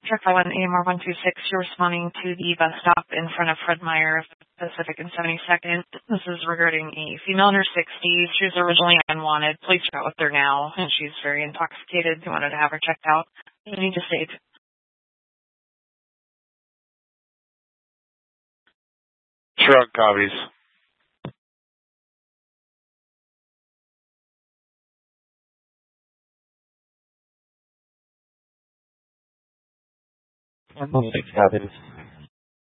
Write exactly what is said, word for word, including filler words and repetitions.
Truck five one A M R one two six, you're responding to the bus stop in front of Fred Meyer of Pacific and seventy-second. This is regarding a female in her sixties. She was originally unwanted. Police are out with her now, and she's very intoxicated. They wanted to have her checked out. You need to state. Truck copies. Six copies.